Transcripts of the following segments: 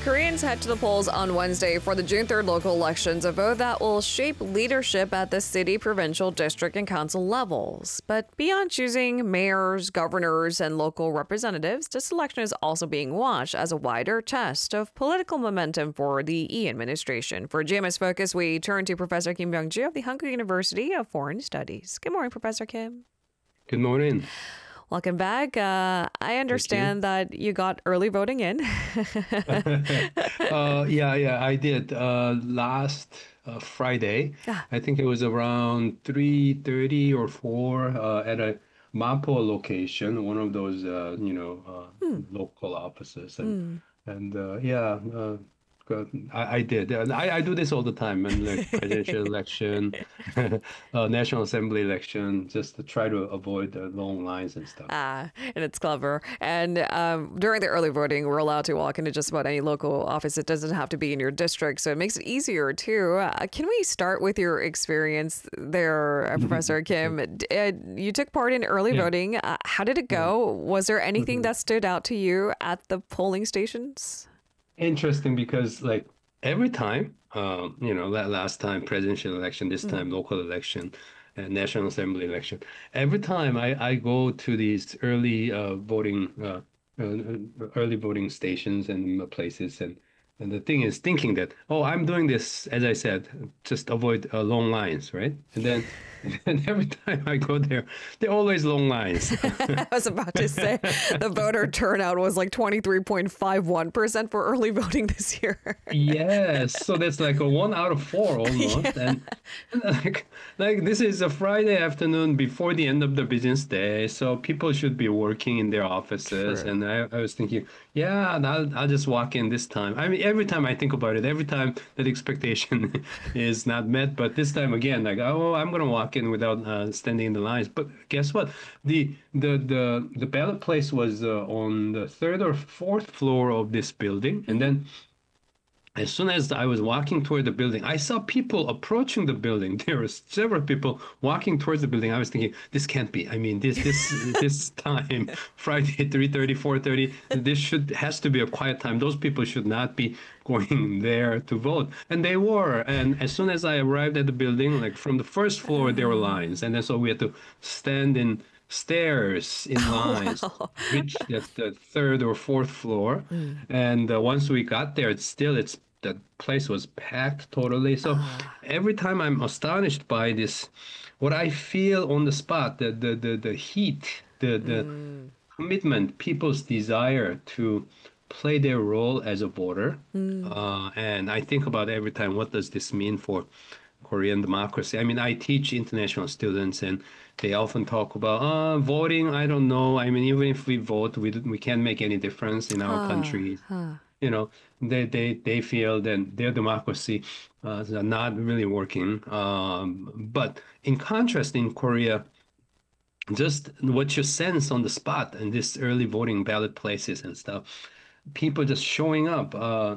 Koreans head to the polls on Wednesday for the June 3rd local elections, a vote that will shape leadership at the city, provincial, district, and council levels. But beyond choosing mayors, governors, and local representatives, this election is also being watched as a wider test of political momentum for the Lee administration. For GMS Focus, we turn to Professor Kim Byung-ju of the Hankuk University of Foreign Studies. Good morning, Professor Kim. Good morning. Welcome back. I understand that you got early voting in. Yeah, I did. Last Friday, I think it was around 3:30 or 4 at a Mapo location, one of those, local offices. I did. And I do this all the time, and like presidential election, National Assembly election, just to try to avoid the long lines and stuff. And it's clever. And during the early voting, we're allowed to walk into just about any local office. It doesn't have to be in your district, so it makes it easier too. Can we start with your experience there, Professor Kim? You took part in early voting. How did it go? Was there anything that stood out to you at the polling stations? Interesting because like every time, that last time presidential election, this time local election, and National Assembly election, every time I go to these early voting stations and places, and the thing is thinking that, oh, I'm doing this, as I said, just avoid long lines, right? And every time I go there, they're always long lines. I was about to say the voter turnout was like 23.51% for early voting this year. Yes, so that's like a 1 out of 4 almost. Yeah. And like this is a Friday afternoon before the end of the business day, so people should be working in their offices. True. And I was thinking, yeah, I'll just walk in this time. I mean, every time I think about it, every time that expectation is not met, but this time again, like, oh, I'm gonna walk in without standing in the lines. But guess what? The ballot place was on the 3rd or 4th floor of this building, and then as soon as I was walking toward the building, I saw people approaching the building. There were several people walking towards the building. I was thinking, this can't be. I mean, this time, Friday, 3:30, 4:30, this has to be a quiet time. Those people should not be going there to vote. And they were. And as soon as I arrived at the building, like from the first floor, there were lines. And then so we had to stand in stairs in lines, reach the 3rd or 4th floor. And once we got there, the place was packed totally. So every time I'm astonished by this, what I feel on the spot, the heat, the commitment, people's desire to play their role as a voter. And I think about every time, what does this mean for Korean democracy? I mean, I teach international students, and they often talk about voting. I don't know. I mean, even if we vote, we can't make any difference in our countries. They feel that their democracy is not really working. But in contrast, in Korea, just what you sense on the spot in this early voting ballot places and stuff, people just showing up.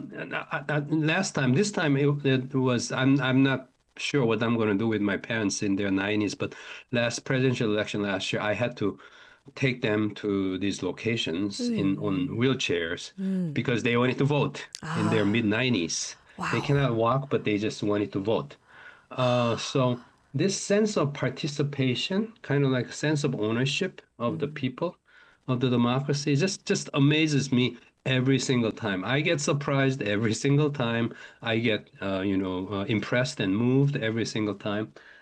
This time it was, I'm not sure what I'm going to do with my parents in their 90s, but last presidential election last year, I had to take them to these locations on wheelchairs because they wanted to vote in their mid-90s. Wow. They cannot walk, but they just wanted to vote. So this sense of participation, kind of like a sense of ownership of the people, of the democracy, just amazes me every single time. I get surprised every single time. I get, impressed and moved every single time.